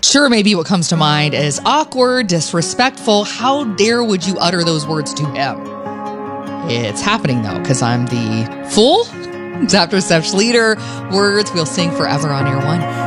Sure, maybe what comes to mind is awkward, disrespectful. How dare would you utter those words to him? It's happening, though, because I'm the fool. Zapdos Steps leader. Words we'll sing forever on Air One.